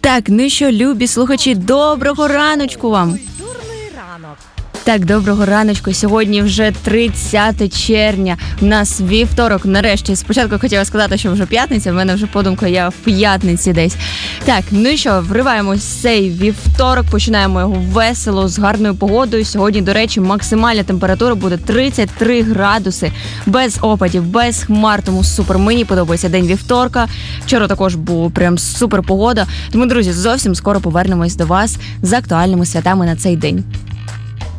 Так, ну що, любі слухачі, доброго раночку вам. Так, доброго раночку. Сьогодні вже 30 червня. У нас вівторок, нарешті. Спочатку хотіла сказати, що вже п'ятниця, в мене вже подумка, я в п'ятниці десь. Так, ну що, вриваємось в цей вівторок, починаємо його весело, з гарною погодою. Сьогодні, до речі, максимальна температура буде 33 градуси, без опадів, без хмар, тому супер. Мені подобається день вівторка. Вчора також була прям супер погода. Тому, друзі, зовсім скоро повернемось до вас з актуальними святами на цей день.